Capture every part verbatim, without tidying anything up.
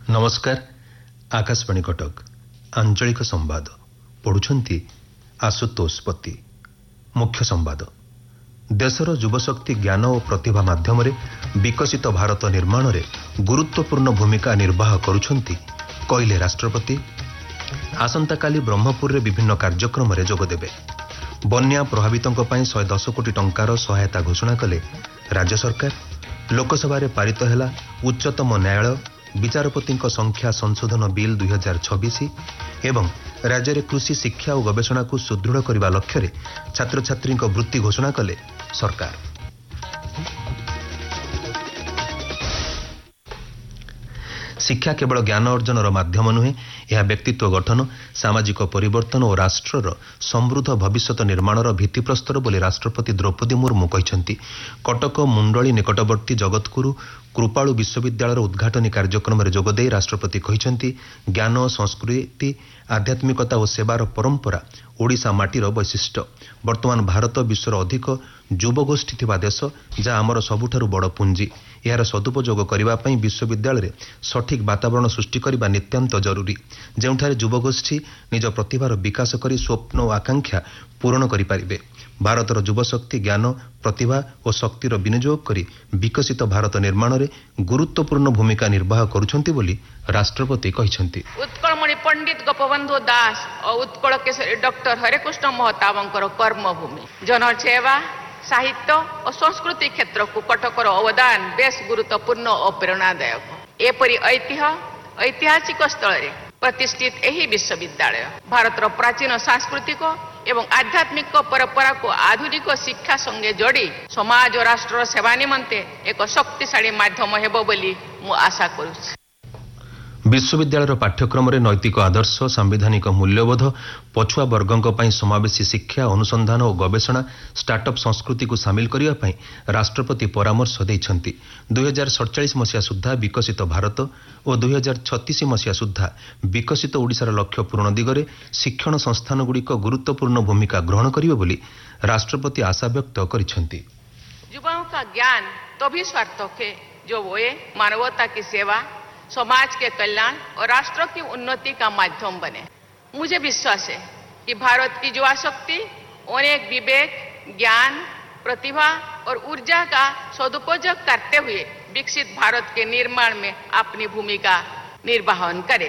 नमस्कार आकाशवाणी कटक आंचलिक संवाद पढ़ुछंती आशुतोष पति। मुख्य संवाद देशर युवशक्ति ज्ञान और प्रतिभा माध्यम विकसित भारत निर्माण में गुरुत्वपूर्ण भूमिका निर्वाह करुछंती कहले राष्ट्रपति। आसंता काली ब्रह्मपुर रे विभिन्न कार्यक्रम रे जोग देबे। बन्या प्रभावितों पई सौ दस कोटी टंकार सहायता घोषणा कले राज्य सरकार। लोकसभा रे पारित हैला उच्चतम न्यायालय विचारपति संख्या संशोधन बिल दुई हजार छब्बीस एवं राज्य में कृषि शिक्षा और गवेषणा को सुदृढ़ करने लक्ष्य छात्र छात्री वृत्ति घोषणा कले सरकार। शिक्षा केवल ज्ञान अर्जनर माध्यम नुहे, यह व्यक्तित्व गठन, सामाजिक परिवर्तन और राष्ट्रर समृद्ध भविष्यत निर्माणर भित्तिप्रस्तर बोली राष्ट्रपति द्रौपदी मुर्मू कहते। कटक मुंडली निकटवर्ती जगतगुरु कृपालु विश्वविद्यालय उद्घाटनी कार्यक्रम में जोगदे राष्ट्रपति कहते ज्ञान संस्कृति आध्यात्मिकता और सेवार परंपरा ओडिशा माटीर वैशिष्ट्य। वर्तमान भारत विश्वर अधिक युवगोष्ठी थिबा देश जहाँ आमर सबुठारु बड़ पुंजी। यार सदुपयोग करने विश्वविद्यालय सठिक वातावरण सृष्टि करने नित्यांत जरूरी, जेउठारे युवगोष्ठी निज प्रतिभार विकास करी स्वप्न और आकांक्षा पूरण करि पारिबे। भारतर युवशक्ति ज्ञान प्रतिभा और शक्तिर विनियोग करी विकसित भारत निर्माण में गुरुत्वपूर्ण भूमिका निर्वाह करुछंती बोली राष्ट्रपति कहछंती। उत्कलमणि पंडित गोपबंधु दास और उत्कल केसरी डॉक्टर हरेकृष्ण महताबंकर कर्मभूमि जनसेवा साहित्य और संस्कृति क्षेत्र को कटकर अवदान बेस गुरुत्वपूर्ण और प्रेरणादायक। एपरी ऐतिह्य ऐतिहासिक स्थल रे प्रतिष्ठित यही विश्वविद्यालय भारतर प्राचीन सांस्कृतिक एवं आध्यात्मिक परंपरा को आधुनिक शिक्षा संगे जोड़ी समाज और राष्ट्र सेवा निमंते एक शक्तिशाली माध्यम हेबो बोली मु आशा करूछि। विश्वविद्यालय पाठ्यक्रम में नैतिक आदर्श सांविधानिक मूल्यबोध पछुआ वर्गों पर समावेशी शिक्षा अनुसंधान और गवेषणा स्टार्टअप संस्कृति को सामिल करने राष्ट्रपति परामर्श देइछंती। दुई हजार सड़चाश मसीहा सुधा विकसित भारत और दुई हजार छत्तीस मसीहा सुधा विकसित ओडिशार लक्ष्य पूरण दिगरे शिक्षण संस्थानगुड़िक गुरुत्वपूर्ण भूमिका ग्रहण करिवे बोली राष्ट्रपति आशा व्यक्त करिछंती। युवाओं का ज्ञान तभी सार्थक है जो वो मानवता की सेवा, समाज के कल्याण और राष्ट्र की उन्नति का माध्यम बने। मुझे विश्वास है कि भारत की युवा शक्ति अनेक विवेक, ज्ञान, प्रतिभा और ऊर्जा का सदुपयोग करते हुए विकसित भारत के निर्माण में अपनी भूमिका निर्वहन करे।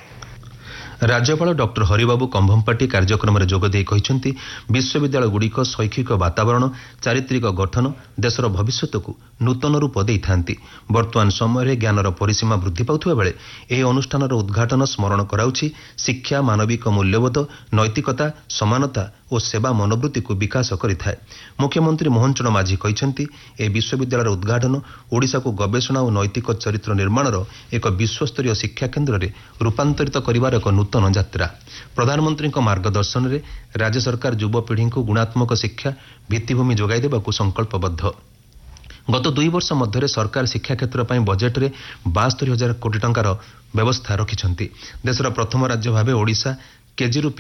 राज्यपाल डॉक्टर हरिबाबू कंभमपाटी कार्यक्रम में जोगदे कहते विश्वविद्यालय गुड़िक शैक्षिक वातावरण चारित्रिक गठन देशर भविष्य को नूतन रूप देइथांती। वर्तमान समय ज्ञानर परिसीमा वृद्धि पाउथुबा बेले एही अनुष्ठानर उद्घाटन स्मरण कराउछि शिक्षा मानविक मूल्यबोध नैतिकता समानता और सेवा मनोवृत्ति को विकास करिथाए। मुख्यमंत्री मोहन चरण माझी कहते ए विश्वविद्यालय उद्घाटन ओडिशा को गवेषणा और नैतिक चरित्र निर्माणर एक विश्वस्तरीय शिक्षा केन्द्र में रूपांतरित करिवार एक नूतन यात्रा। प्रधानमंत्री मार्गदर्शन में राज्य सरकार युवपीढ़ी को गुणात्मक शिक्षा भित्तिभूमि जोगाई देबाकू संकल्पबद्ध। गत दुई वर्ष मध्य सरकार शिक्षा क्षेत्र में बजेट रे बास्तरी हजार कोटी टंकार व्यवस्था रखिछंती। देशर प्रथम राज्य भावे ओडिशा केजी